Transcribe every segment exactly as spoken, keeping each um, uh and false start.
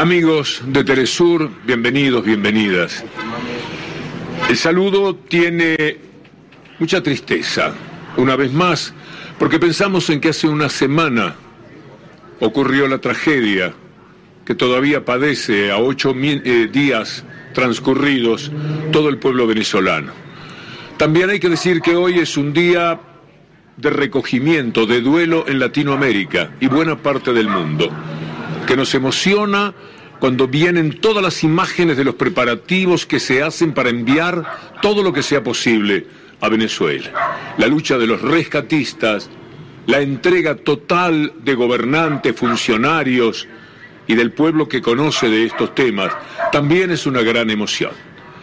Amigos de Telesur, bienvenidos, bienvenidas. El saludo tiene mucha tristeza, una vez más, porque pensamos en que hace una semana ocurrió la tragedia que todavía padece a ocho mil, eh, días transcurridos todo el pueblo venezolano. También hay que decir que hoy es un día de recogimiento, de duelo en Latinoamérica y buena parte del mundo, que nos emociona cuando vienen todas las imágenes de los preparativos que se hacen para enviar todo lo que sea posible a Venezuela. La lucha de los rescatistas, la entrega total de gobernantes, funcionarios y del pueblo que conoce de estos temas, también es una gran emoción.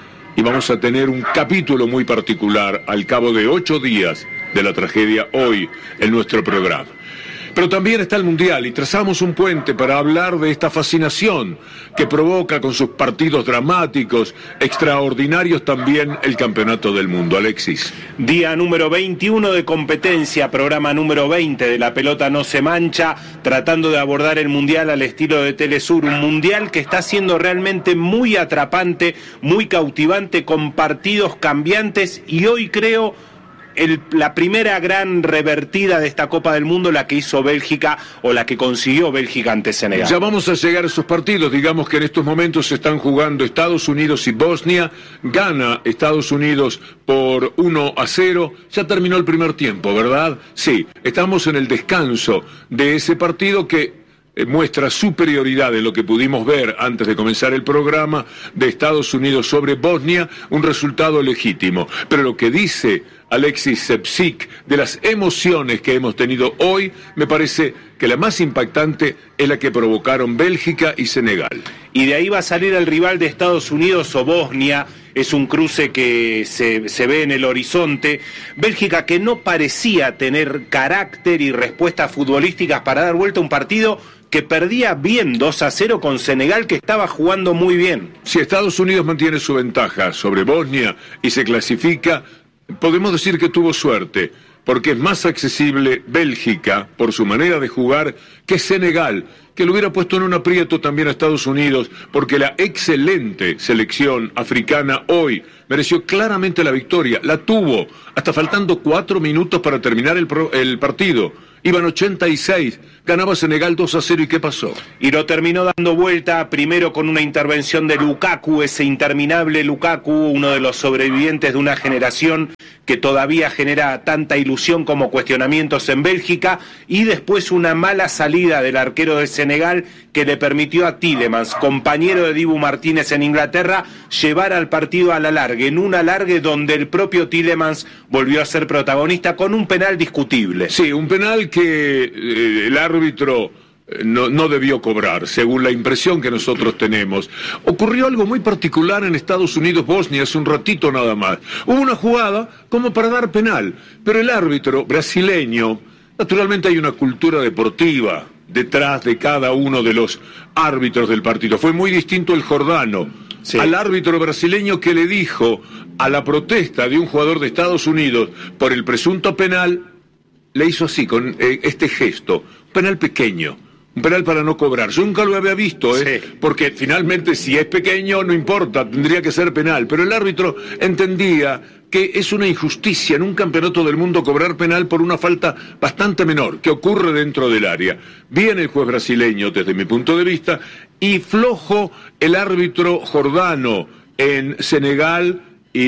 Y vamos a tener un capítulo muy particular al cabo de ocho días de la tragedia hoy en nuestro programa. Pero también está el Mundial y trazamos un puente para hablar de esta fascinación que provoca con sus partidos dramáticos, extraordinarios también el Campeonato del Mundo. Alexis. Día número veintiuno de competencia, programa número veinte de La Pelota No Se Mancha, tratando de abordar el Mundial al estilo de Telesur, un Mundial que está siendo realmente muy atrapante, muy cautivante, con partidos cambiantes y hoy creo... El, la primera gran revertida de esta Copa del Mundo, la que hizo Bélgica o la que consiguió Bélgica ante Senegal. Ya vamos a llegar a esos partidos. Digamos que en estos momentos se están jugando Estados Unidos y Bosnia. Gana Estados Unidos por uno a cero. Ya terminó el primer tiempo, ¿verdad? Sí, estamos en el descanso de ese partido que muestra superioridad en lo que pudimos ver antes de comenzar el programa de Estados Unidos sobre Bosnia, un resultado legítimo. Pero lo que dice Alexis Sepsik de las emociones que hemos tenido hoy, me parece que la más impactante es la que provocaron Bélgica y Senegal. Y de ahí va a salir el rival de Estados Unidos o Bosnia. Es un cruce que se, se ve en el horizonte. Bélgica que no parecía tener carácter y respuestas futbolísticas para dar vuelta a un partido que perdía bien dos a cero con Senegal, que estaba jugando muy bien. Si Estados Unidos mantiene su ventaja sobre Bosnia y se clasifica, podemos decir que tuvo suerte, porque es más accesible Bélgica, por su manera de jugar, que Senegal, que lo hubiera puesto en un aprieto también a Estados Unidos, porque la excelente selección africana hoy mereció claramente la victoria, la tuvo, hasta faltando cuatro minutos para terminar el, pro, el partido. Iban ochenta y seis, ganaba Senegal dos a cero, ¿y qué pasó? Y lo terminó dando vuelta, primero con una intervención de Lukaku, ese interminable Lukaku, uno de los sobrevivientes de una generación que todavía genera tanta ilusión como cuestionamientos en Bélgica, y después una mala salida del arquero de Senegal que le permitió a Tielemans, compañero de Dibu Martínez en Inglaterra, llevar al partido al alargue, en un alargue donde el propio Tielemans volvió a ser protagonista con un penal discutible. Sí, un penal que eh, el árbitro no, no debió cobrar, según la impresión que nosotros tenemos. Ocurrió algo muy particular en Estados Unidos-Bosnia hace un ratito nada más. Hubo una jugada como para dar penal, pero el árbitro brasileño, naturalmente hay una cultura deportiva detrás de cada uno de los árbitros del partido. Fue muy distinto el jordano, sí, al árbitro brasileño, que le dijo a la protesta de un jugador de Estados Unidos por el presunto penal, le hizo así, con eh, este gesto, un penal pequeño, un penal para no cobrar. Yo nunca lo había visto, ¿eh? Sí. Porque finalmente si es pequeño no importa, tendría que ser penal, pero el árbitro entendía que es una injusticia en un campeonato del mundo cobrar penal por una falta bastante menor que ocurre dentro del área. Bien el juez brasileño desde mi punto de vista, y flojo el árbitro jordano en Senegal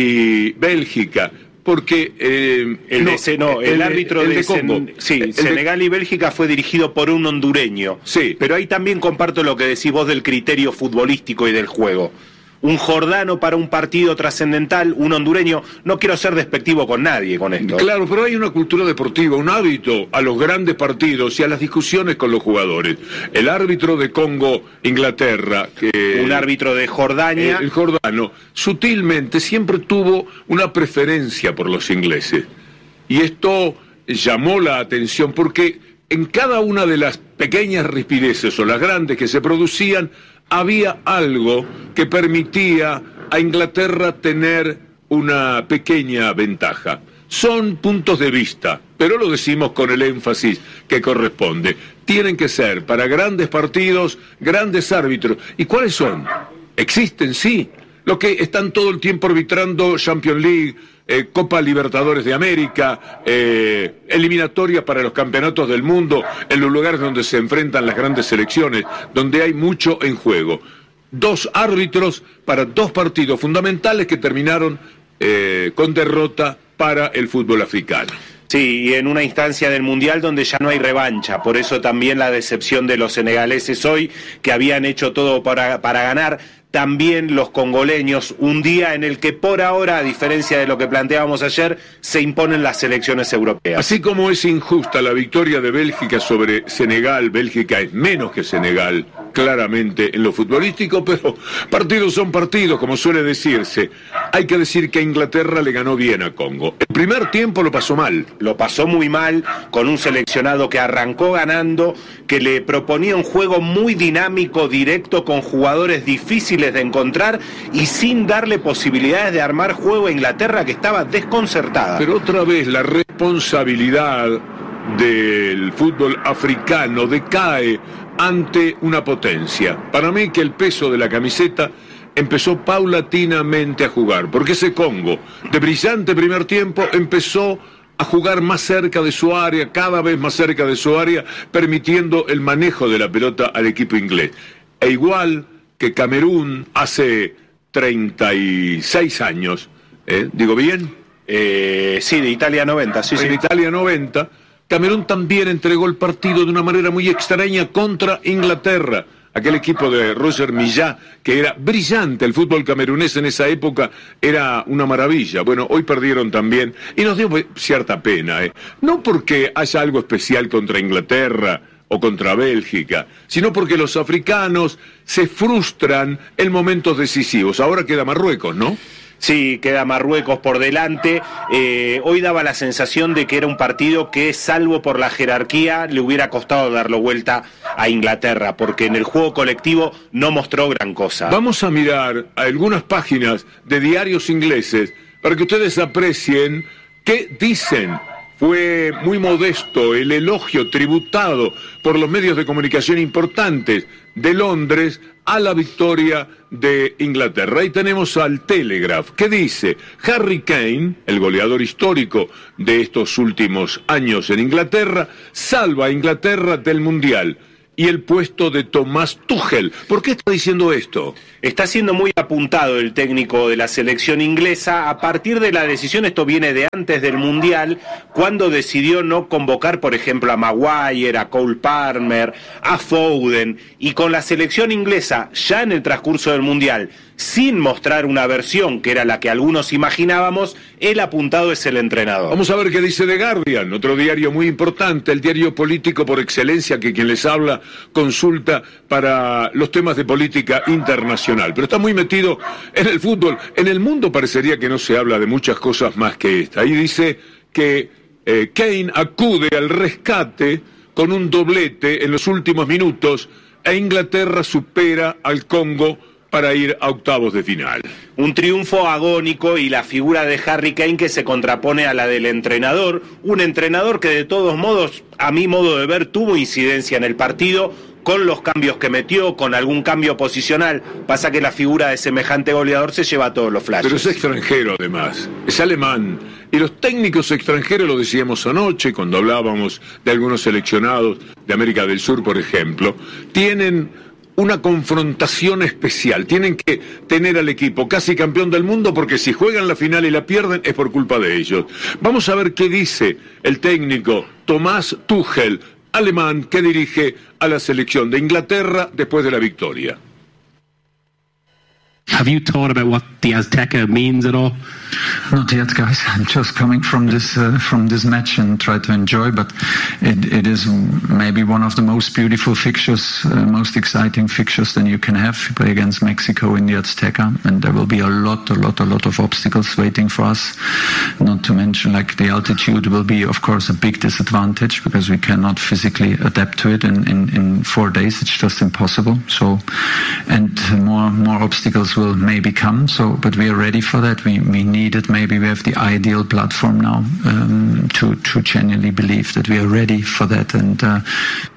y Bélgica. Porque eh, el, no, de, no, el, el árbitro el de, de Congo, sí, el Senegal de... y Bélgica fue dirigido por un hondureño. Sí. Pero ahí también comparto lo que decís vos del criterio futbolístico y del juego. Un jordano para un partido trascendental, un hondureño. No quiero ser despectivo con nadie con esto. Claro, pero hay una cultura deportiva, un hábito a los grandes partidos y a las discusiones con los jugadores. El árbitro de Congo, Inglaterra, que un árbitro de Jordania, el, el jordano, sutilmente siempre tuvo una preferencia por los ingleses. Y esto llamó la atención porque en cada una de las pequeñas rispideces o las grandes que se producían, había algo que permitía a Inglaterra tener una pequeña ventaja. Son puntos de vista, pero lo decimos con el énfasis que corresponde. tienen que ser para grandes partidos, grandes árbitros. ¿Y cuáles son? Existen, sí. Los que están todo el tiempo arbitrando Champions League, eh, Copa Libertadores de América, eh, eliminatoria para los campeonatos del mundo, en los lugares donde se enfrentan las grandes selecciones, donde hay mucho en juego. Dos árbitros para dos partidos fundamentales que terminaron eh, con derrota para el fútbol africano. Sí, y en una instancia del Mundial donde ya no hay revancha, por eso también la decepción de los senegaleses hoy, que habían hecho todo para, para ganar. También los congoleños, un día en el que por ahora, a diferencia de lo que planteábamos ayer, se imponen las selecciones europeas. Así como es injusta la victoria de Bélgica sobre Senegal, Bélgica es menos que Senegal, claramente en lo futbolístico, pero partidos son partidos, como suele decirse. Hay que decir que Inglaterra le ganó bien a Congo. El primer tiempo lo pasó mal. Lo pasó muy mal, con un seleccionado que arrancó ganando, que le proponía un juego muy dinámico, directo, con jugadores difíciles de encontrar y sin darle posibilidades de armar juego a Inglaterra, que estaba desconcertada. Pero otra vez la responsabilidad del fútbol africano decae ante una potencia. Para mí que el peso de la camiseta empezó paulatinamente a jugar, porque ese Congo, de brillante primer tiempo, empezó a jugar más cerca de su área, cada vez más cerca de su área, permitiendo el manejo de la pelota al equipo inglés. E igual que Camerún hace treinta y seis años, ¿eh? ¿Digo bien? Eh, sí, de Italia noventa, sí, en sí. Italia noventa, Camerún también entregó el partido de una manera muy extraña contra Inglaterra. Aquel equipo de Roger Millat, que era brillante, el fútbol camerunés en esa época era una maravilla. Bueno, hoy perdieron también, y nos dio cierta pena, ¿eh? No porque haya algo especial contra Inglaterra o contra Bélgica, sino porque los africanos se frustran en momentos decisivos. Ahora queda Marruecos, ¿no? Sí, queda Marruecos por delante. Eh, hoy daba la sensación de que era un partido que, salvo por la jerarquía, le hubiera costado darlo vuelta a Inglaterra, porque en el juego colectivo no mostró gran cosa. Vamos a mirar algunas páginas de diarios ingleses para que ustedes aprecien qué dicen. Fue muy modesto el elogio tributado por los medios de comunicación importantes de Londres a la victoria de Inglaterra. Ahí tenemos al Telegraph, que dice: Harry Kane, el goleador histórico de estos últimos años en Inglaterra, salva a Inglaterra del Mundial. Y el puesto de Thomas Tuchel. ¿Por qué está diciendo esto? Está siendo muy apuntado el técnico de la selección inglesa a partir de la decisión, esto viene de antes del Mundial, cuando decidió no convocar, por ejemplo, a Maguire, a Cole Palmer, a Foden, y con la selección inglesa ya en el transcurso del Mundial, sin mostrar una versión que era la que algunos imaginábamos, el apuntado es el entrenador. Vamos a ver qué dice The Guardian, otro diario muy importante, el diario político por excelencia, que quien les habla consulta para los temas de política internacional, pero está muy metido en el fútbol. En el mundo parecería que no se habla de muchas cosas más que esta. Ahí dice que eh, Kane acude al rescate con un doblete en los últimos minutos e Inglaterra supera al Congo para ir a octavos de final. Un triunfo agónico y la figura de Harry Kane que se contrapone a la del entrenador, un entrenador que de todos modos, a mi modo de ver, tuvo incidencia en el partido, con los cambios que metió, con algún cambio posicional. Pasa que la figura de semejante goleador se lleva todos los flashes. Pero es extranjero además, es alemán. Y los técnicos extranjeros, lo decíamos anoche cuando hablábamos de algunos seleccionados de América del Sur, por ejemplo, tienen una confrontación especial. Tienen que tener al equipo casi campeón del mundo, porque si juegan la final y la pierden es por culpa de ellos. Vamos a ver qué dice el técnico Thomas Tuchel, alemán, que dirige a la selección de Inglaterra después de la victoria. Have you thought about what the Azteca means at all? Not yet, guys. I'm just coming from this uh, from this match and try to enjoy. But it, it is maybe one of the most beautiful fixtures, uh, most exciting fixtures that you can have. You play against Mexico in the Azteca, and there will be a lot, a lot, a lot of obstacles waiting for us. Not to mention, like, the altitude will be, of course, a big disadvantage because we cannot physically adapt to it in, in, in four days. It's just impossible. So, and more more obstacles will maybe come. So, but we are ready for that. We we need it. Maybe we have the ideal platform now um, to to genuinely believe that we are ready for that. And uh...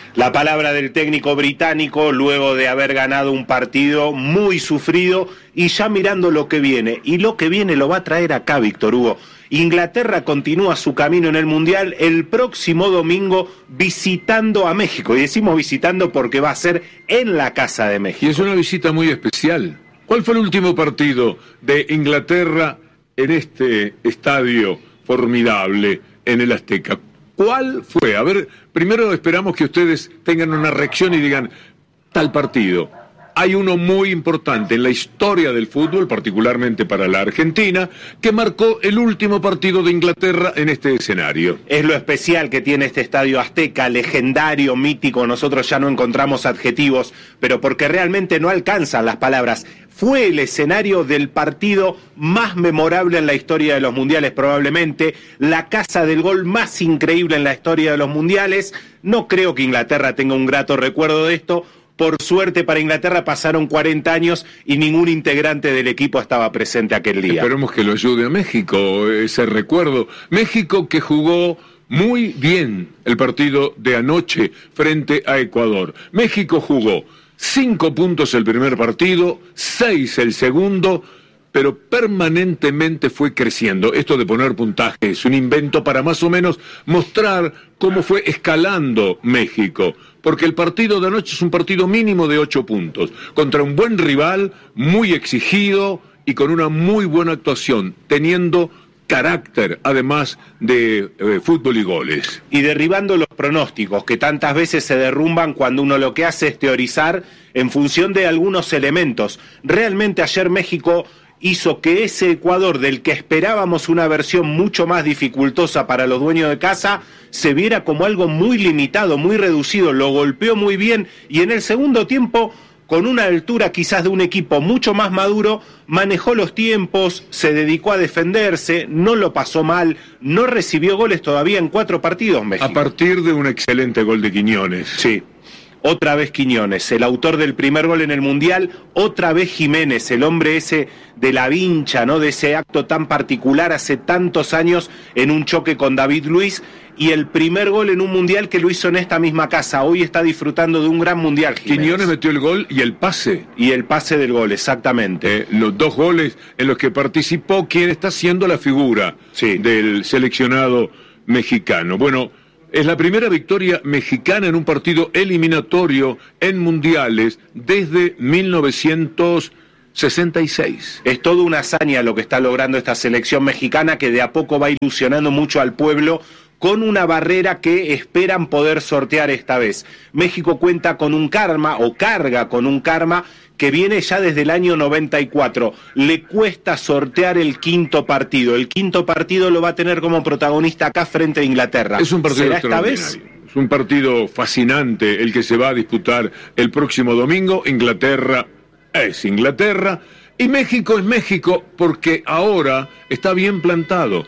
La palabra del técnico británico luego de haber ganado un partido muy sufrido y ya mirando lo que viene. Y lo que viene lo va a traer acá, Víctor Hugo. Inglaterra continúa su camino en el Mundial el próximo domingo visitando a México. Y decimos visitando porque va a ser en la casa de México. Y es una visita muy especial. ¿Cuál fue el último partido de Inglaterra en este estadio formidable en el Azteca? ¿Cuál fue? A ver, primero esperamos que ustedes tengan una reacción y digan, tal partido. Hay uno muy importante en la historia del fútbol, particularmente para la Argentina, que marcó el último partido de Inglaterra en este escenario. Es lo especial que tiene este estadio Azteca, legendario, mítico. Nosotros ya no encontramos adjetivos, pero porque realmente no alcanzan las palabras. Fue el escenario del partido más memorable en la historia de los mundiales, probablemente, la casa del gol más increíble en la historia de los mundiales. No creo que Inglaterra tenga un grato recuerdo de esto. Por suerte para Inglaterra pasaron cuarenta años y ningún integrante del equipo estaba presente aquel día. Esperemos que lo ayude a México, ese recuerdo. México que jugó muy bien el partido de anoche frente a Ecuador. México jugó cinco puntos el primer partido, seis el segundo, pero permanentemente fue creciendo. Esto de poner puntaje es un invento para más o menos mostrar cómo fue escalando México, porque el partido de anoche es un partido mínimo de ocho puntos, contra un buen rival, muy exigido y con una muy buena actuación, teniendo carácter, además de eh, fútbol y goles. Y derribando los pronósticos, que tantas veces se derrumban cuando uno lo que hace es teorizar en función de algunos elementos. Realmente ayer México hizo que ese Ecuador, del que esperábamos una versión mucho más dificultosa para los dueños de casa, se viera como algo muy limitado, muy reducido. Lo golpeó muy bien y en el segundo tiempo, con una altura quizás de un equipo mucho más maduro, manejó los tiempos, se dedicó a defenderse, no lo pasó mal, no recibió goles todavía en cuatro partidos México. A partir de un excelente gol de Quiñones. Sí. Otra vez Quiñones, el autor del primer gol en el Mundial, otra vez Jiménez, el hombre ese de la vincha, ¿no? De ese acto tan particular hace tantos años en un choque con David Luiz, y el primer gol en un Mundial que lo hizo en esta misma casa. Hoy está disfrutando de un gran Mundial, Jiménez. Quiñones metió el gol y el pase. Y el pase del gol, exactamente. Eh, los dos goles en los que participó quien está siendo la figura sí. del seleccionado mexicano. Bueno, es la primera victoria mexicana en un partido eliminatorio en mundiales desde mil novecientos sesenta y seis. Es toda una hazaña lo que está logrando esta selección mexicana, que de a poco va ilusionando mucho al pueblo con una barrera que esperan poder sortear esta vez. México cuenta con un karma, o carga con un karma, que viene ya desde el año noventa y cuatro. Le cuesta sortear el quinto partido. El quinto partido lo va a tener como protagonista acá frente a Inglaterra. Es un partido ¿Será esta vez? Es un partido fascinante el que se va a disputar el próximo domingo. Inglaterra es Inglaterra y México es México porque ahora está bien plantado.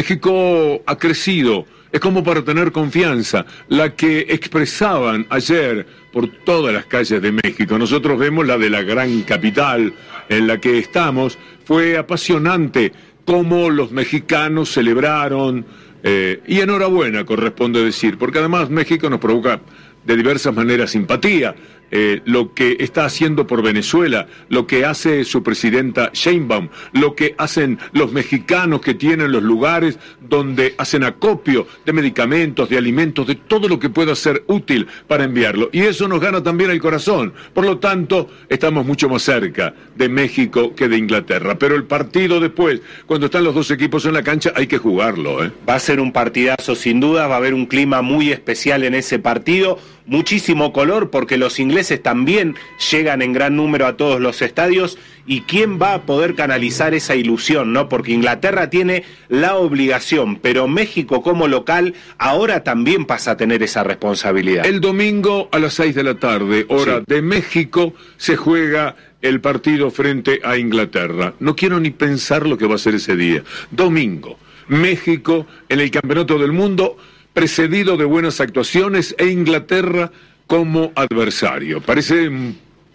México ha crecido. Es como para tener confianza, la que expresaban ayer por todas las calles de México. Nosotros vemos la de la gran capital en la que estamos. Fue apasionante cómo los mexicanos celebraron, eh, y enhorabuena corresponde decir, porque además México nos provoca de diversas maneras simpatía. Eh, lo que está haciendo por Venezuela, lo que hace su presidenta Sheinbaum, lo que hacen los mexicanos que tienen los lugares donde hacen acopio de medicamentos, de alimentos, de todo lo que pueda ser útil para enviarlo. Y eso nos gana también el corazón. Por lo tanto, estamos mucho más cerca de México que de Inglaterra. Pero el partido después, cuando están los dos equipos en la cancha, hay que jugarlo, ¿eh? Va a ser un partidazo sin duda, va a haber un clima muy especial en ese partido. Muchísimo color porque los ingleses también llegan en gran número a todos los estadios, y quién va a poder canalizar esa ilusión, ¿no? Porque Inglaterra tiene la obligación, pero México como local ahora también pasa a tener esa responsabilidad. El domingo a las seis de la tarde, hora sí. de México, se juega el partido frente a Inglaterra. No quiero ni pensar lo que va a ser ese día. Domingo, México en el Campeonato del Mundo, precedido de buenas actuaciones, e Inglaterra como adversario. Parece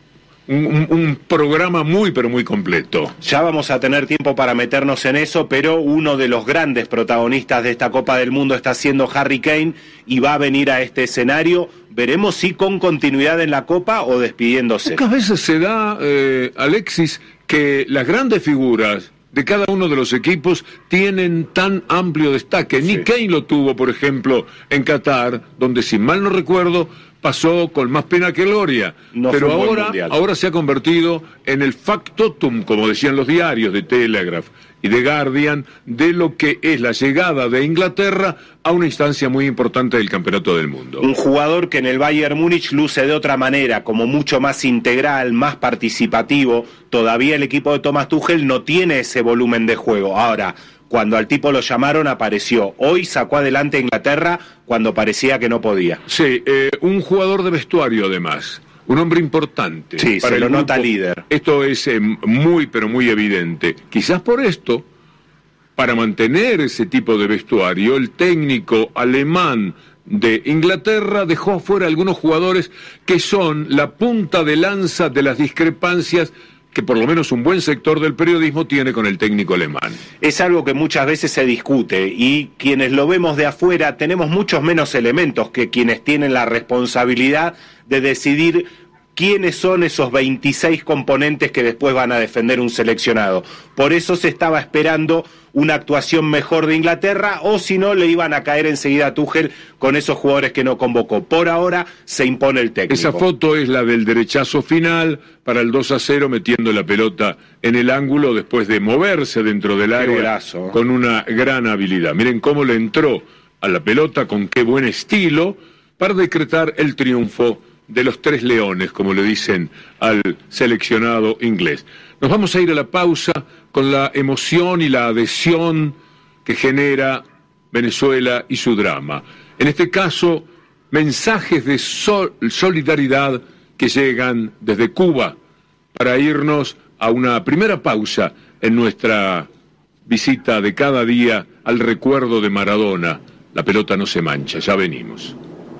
un, un, un programa muy pero muy completo. Ya vamos a tener tiempo para meternos en eso, pero uno de los grandes protagonistas de esta Copa del Mundo está siendo Harry Kane y va a venir a este escenario. Veremos si con continuidad en la Copa o despidiéndose. Pocas veces se da, eh, Alexis, que las grandes figuras de cada uno de los equipos tienen tan amplio destaque. Sí. Nick Kane lo tuvo, por ejemplo, en Qatar, donde, si mal no recuerdo, pasó con más pena que gloria. No, pero ahora, ahora se ha convertido en el factotum, como decían los diarios de Telegraph y de Guardian, de lo que es la llegada de Inglaterra a una instancia muy importante del Campeonato del Mundo. Un jugador que en el Bayern Múnich luce de otra manera, como mucho más integral, más participativo. Todavía el equipo de Thomas Tuchel no tiene ese volumen de juego. Ahora, cuando al tipo lo llamaron, apareció. Hoy sacó adelante a Inglaterra cuando parecía que no podía. Sí, eh, un jugador de vestuario además. Un hombre importante. Sí, para se lo nota líder. Esto es eh, muy, pero muy evidente. Quizás por esto, para mantener ese tipo de vestuario, el técnico alemán de Inglaterra dejó afuera algunos jugadores que son la punta de lanza de las discrepancias que por lo menos un buen sector del periodismo tiene con el técnico alemán. Es algo que muchas veces se discute y quienes lo vemos de afuera tenemos muchos menos elementos que quienes tienen la responsabilidad de decidir quiénes son esos veintiséis componentes que después van a defender un seleccionado. Por eso se estaba esperando una actuación mejor de Inglaterra, o si no, le iban a caer enseguida a Tuchel con esos jugadores que no convocó. Por ahora se impone el técnico. Esa foto es la del derechazo final para el dos a cero, metiendo la pelota en el ángulo después de moverse dentro del área golazo, con una gran habilidad. Miren cómo le entró a la pelota, con qué buen estilo, para decretar el triunfo de los tres leones, como le dicen al seleccionado inglés. Nos vamos a ir a la pausa con la emoción y la adhesión que genera Venezuela y su drama. En este caso, mensajes de sol- solidaridad que llegan desde Cuba para irnos a una primera pausa en nuestra visita de cada día al recuerdo de Maradona. La pelota no se mancha, ya venimos.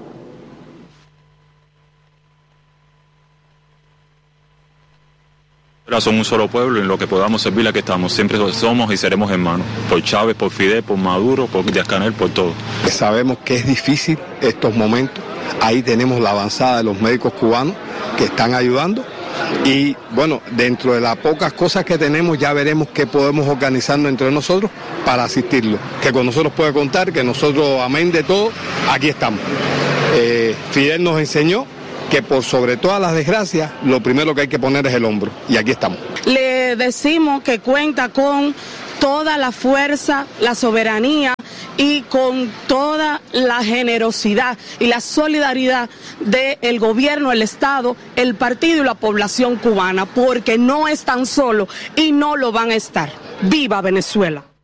Son un solo pueblo, en lo que podamos servir, aquí estamos. Siempre somos y seremos hermanos. Por Chávez, por Fidel, por Maduro, por Díaz-Canel, por todo. Sabemos que es difícil estos momentos. Ahí tenemos la avanzada de los médicos cubanos que están ayudando. Y bueno, dentro de las pocas cosas que tenemos, ya veremos qué podemos organizarnos entre nosotros para asistirlo. Que con nosotros puede contar, que nosotros, amén de todo, aquí estamos. Eh, Fidel nos enseñó que por sobre todas las desgracias, lo primero que hay que poner es el hombro, y aquí estamos. Le decimos que cuenta con toda la fuerza, la soberanía y con toda la generosidad y la solidaridad del gobierno, el Estado, el partido y la población cubana, porque no están solos y no lo van a estar. ¡Viva Venezuela!